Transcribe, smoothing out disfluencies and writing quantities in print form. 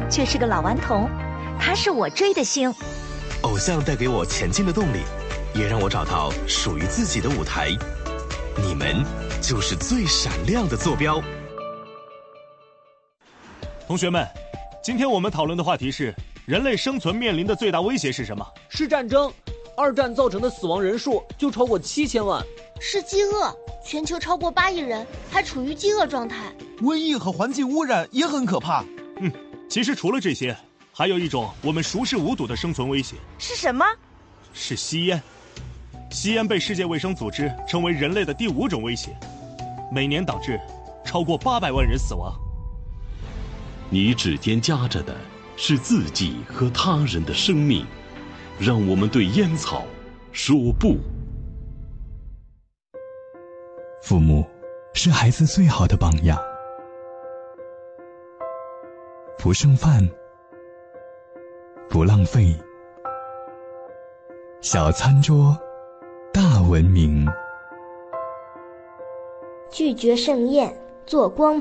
却是个老顽童，他是我追的星。 偶像带给我前进的动力，也让我找到属于自己的舞台。你们就是最闪亮的坐标。 同学们，今天我们讨论的话题是：人类生存面临的最大威胁是什么？ 是战争。二战造成的死亡人数就超过7000万。 是饥饿，全球超过8亿人还处于饥饿状态。 瘟疫和环境污染也很可怕。 其实除了这些，还有一种我们熟视无睹的生存威胁。 是什么？ 是吸烟。吸烟被世界卫生组织称为人类的第5种威胁，每年导致超过800万人死亡。 你指尖夹着的是自己和他人的生命，让我们对烟草说不。 父母是孩子最好的榜样，不剩饭，不浪费，小餐桌，大文明。 拒绝盛宴，做光